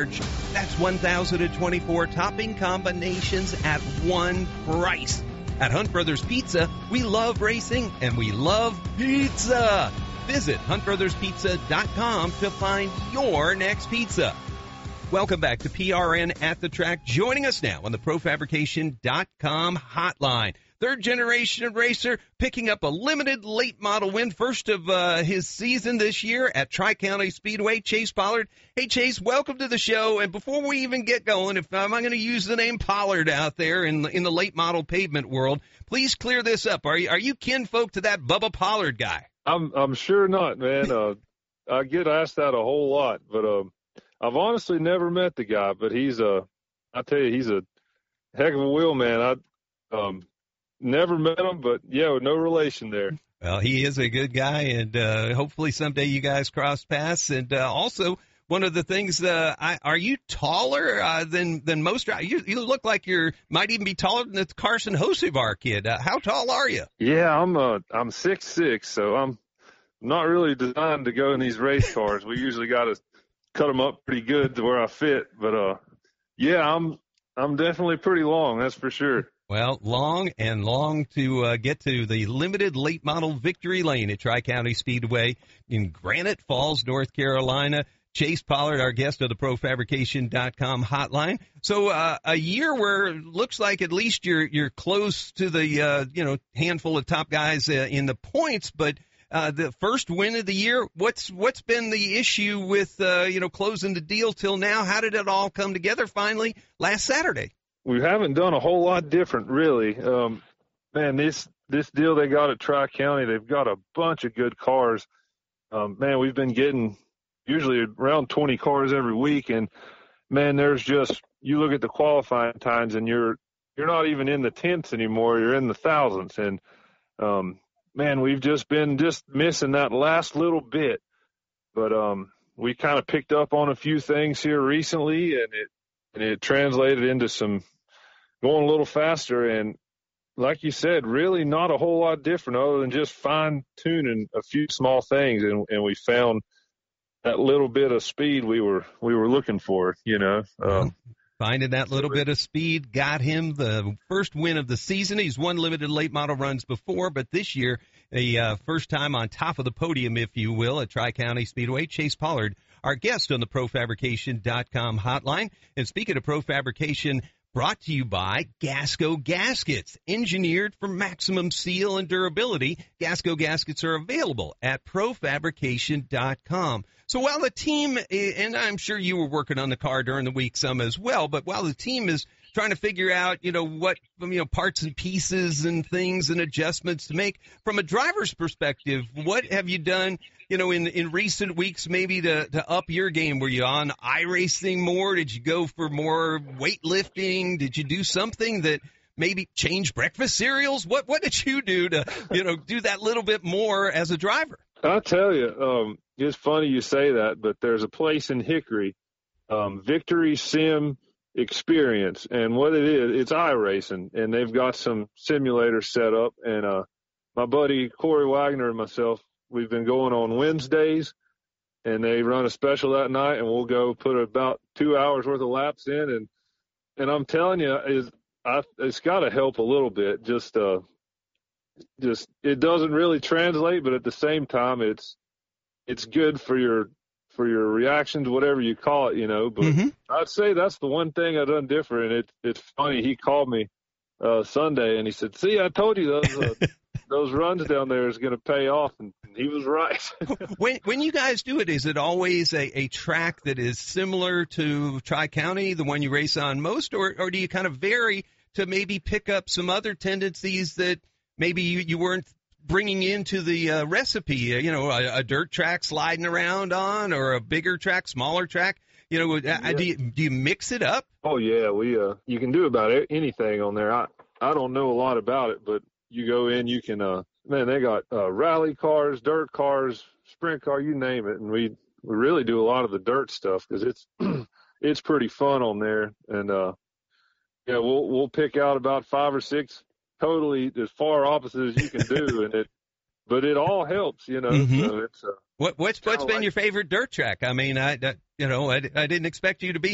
charge. That's 1,024 topping combinations at one price. At Hunt Brothers Pizza, we love racing and we love pizza. Visit huntbrotherspizza.com to find your next pizza. Welcome back to PRN at the Track. Joining us now on the ProFabrication.com hotline. Third generation racer picking up a limited late model win, first of his season this year at Tri-County Speedway, Chase Pollard. Hey, Chase, welcome to the show. And before we even get going, if I'm going to use the name Pollard out there in the late model pavement world, please clear this up. Are you kinfolk to that Bubba Pollard guy? I'm sure not, man. I get asked that a whole lot, but I've honestly never met the guy. But I tell you, he's a heck of a wheel man. Never met him, but yeah, no relation there. Well, he is a good guy, and hopefully someday you guys cross paths. And also, one of the things, are you taller than most? You look like you might even be taller than the Carson Hocevar kid. How tall are you? Yeah, I'm 6'6", so I'm not really designed to go in these race cars. We usually got to cut them up pretty good to where I fit. But yeah, I'm definitely pretty long, that's for sure. Well, long to get to the limited late model victory lane at Tri-County Speedway in Granite Falls, North Carolina. Chase Pollard, our guest of the ProFabrication.com hotline. So a year where it looks like at least you're close to the handful of top guys in the points, but the first win of the year. What's been the issue with closing the deal till now? How did it all come together finally last Saturday? We haven't done a whole lot different, really. Man, this deal they got at Tri-County, they've got a bunch of good cars. Man, we've been getting usually around 20 cars every week, and man, there's just, you look at the qualifying times, and you're not even in the tenths anymore. You're in the thousands, and man, we've just been missing that last little bit. But we kind of picked up on a few things here recently, and it translated into some going a little faster, and like you said, really not a whole lot different other than just fine-tuning a few small things, and we found that little bit of speed we were looking for, Finding that little bit of speed got him the first win of the season. He's won limited late model runs before, but this year, a first time on top of the podium, if you will, at Tri-County Speedway. Chase Pollard, our guest on the ProFabrication.com hotline. And speaking of ProFabrication, brought to you by Gasco Gaskets, engineered for maximum seal and durability. Gasco Gaskets are available at ProFabrication.com. So while the team, and I'm sure you were working on the car during the week some as well, but while the team is trying to figure out, what, parts and pieces and things and adjustments to make, from a driver's perspective, what have you done, in recent weeks maybe to up your game? Were you on iRacing more? Did you go for more weightlifting? Did you do something that maybe change breakfast cereals? What did you do to, do that little bit more as a driver? I'll tell you, it's funny you say that, but there's a place in Hickory, Victory Sim Experience, and what it is, it's iRacing, and they've got some simulators set up, and my buddy Corey Wagner and myself, we've been going on Wednesdays, and they run a special that night, and we'll go put about 2 hours worth of laps in, and I'm telling you, it's got to help a little bit. Just it doesn't really translate, but at the same time, it's good for your reactions, whatever you call it, but I'd say that's the one thing I've done different. And it's funny. He called me Sunday and he said, "See, I told you those runs down there is going to pay off." And he was right. When you guys do it, is it always a track that is similar to Tri-County, the one you race on most, or do you kind of vary to maybe pick up some other tendencies that maybe you weren't bringing into the recipe, a dirt track sliding around on, or a bigger track, smaller track? Do you mix it up? Oh yeah, you can do about anything on there. I don't know a lot about it, but you go in, you can they got rally cars, dirt cars, sprint car, you name it, and we really do a lot of the dirt stuff because it's pretty fun on there, and we'll pick out about 5 or 6 totally as far opposite as you can do, but it all helps, So it's what's been your favorite dirt track? I mean, I didn't expect you to be